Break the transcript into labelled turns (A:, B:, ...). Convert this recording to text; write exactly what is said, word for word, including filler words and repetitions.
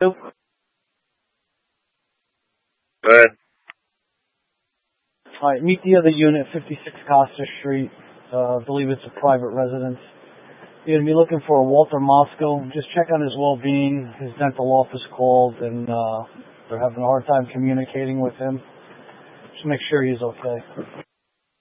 A: Go ahead.
B: All right, meet the other unit, fifty-six Costa Street. Uh, I believe it's a private residence. You're going to be looking for a Walter Moscow. Just check on his well-being. His dental office called, and uh, they're having a hard time communicating with him. Just make sure he's okay.